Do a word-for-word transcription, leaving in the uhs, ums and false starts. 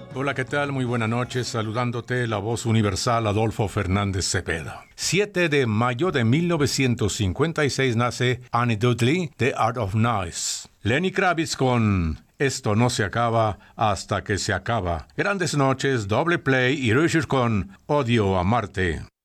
Hola, ¿qué tal? Muy buenas noches. Saludándote la voz universal Adolfo Fernández Cepeda. siete de mayo de mil novecientos cincuenta y seis nace Annie Dudley, The Art of Nice. Lenny Kravitz con Esto no se acaba hasta que se acaba. Grandes noches, Doble Play y Richard con Odio a Marte.